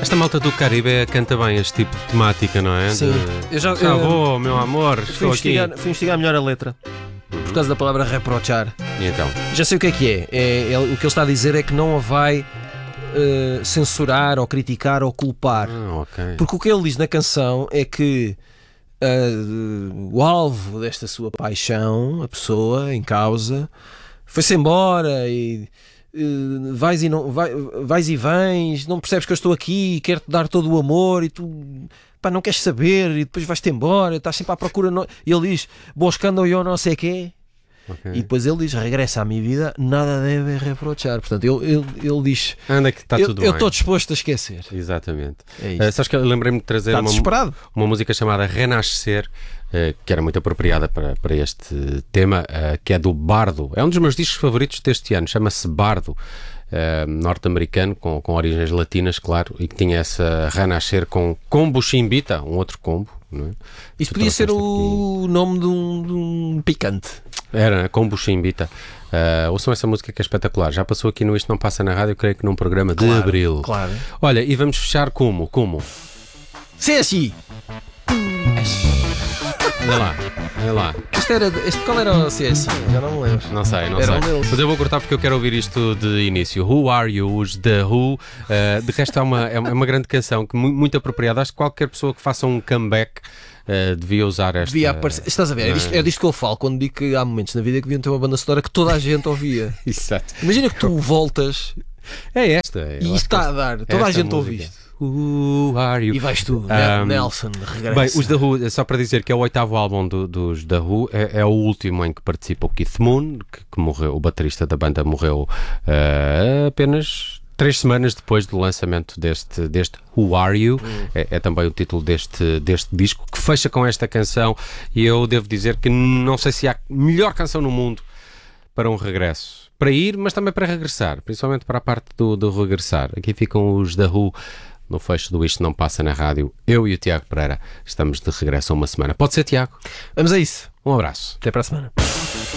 Esta malta do Caribe canta bem este tipo de temática, não é? Sim. Eu já vou, meu amor, Fui estou aqui. investigar melhor a letra. Por causa da palavra reprochar. E então? Já sei o que é. O que ele está a dizer é que não a vai censurar ou criticar ou culpar. Ok. Porque o que ele diz na canção é que o alvo desta sua paixão, a pessoa em causa, foi-se embora e vais e vens, não percebes que eu estou aqui, quero-te dar todo o amor e tu não queres saber e depois vais-te embora, estás sempre à procura. E ele diz, buscando eu não sei quê. Okay. E depois ele diz, regressa à minha vida, nada deve reprochar. Portanto, ele diz, anda que está tudo bem. Eu estou disposto a esquecer. Exatamente. É isso. Sabes que eu lembrei-me de trazer uma música chamada Renascer, que era muito apropriada para este tema, que é do Bardo. É um dos meus discos favoritos deste ano, chama-se Bardo. Norte-americano, com origens latinas, claro, e que tinha essa Renascer com Combo Chimbita, um outro combo, não é? Isso podia ser o nome de um picante. Era, Combo Chimbita. Ouçam essa música que é espetacular. Já passou aqui no Isto Não Passa na Rádio, eu creio que num programa de abril. Claro. Olha, e vamos fechar como? Se é assim. Olha lá. Qual era o CS? Já não me lembro. Não sei. Deles. Mas eu vou cortar porque eu quero ouvir isto de início. Who Are You? Os The Who. De resto é uma grande canção que muito apropriada. Acho que qualquer pessoa que faça um comeback devia usar esta. Estás a ver? É disto que eu falo quando digo que há momentos na vida que deviam ter uma banda sonora que toda a gente ouvia. Exato. Imagina que tu voltas É esta. e isto está a dar. Toda a gente ouve isto. Who Are You? E vais tu, Nelson, regressa. Bem, os The Who, só para dizer que é o 8º álbum dos The Who, é o último em que participa o Keith Moon, que morreu, o baterista da banda morreu apenas 3 semanas depois do lançamento deste Who Are You. É também o título deste disco, que fecha com esta canção, e eu devo dizer que não sei se há melhor canção no mundo para um regresso. Para ir, mas também para regressar, principalmente para a parte do regressar. Aqui ficam os The Who no fecho do Isto Não Passa na Rádio. Eu e o Tiago Pereira estamos de regresso a uma semana. Pode ser, Tiago? Vamos a isso. Um abraço. Até para a semana.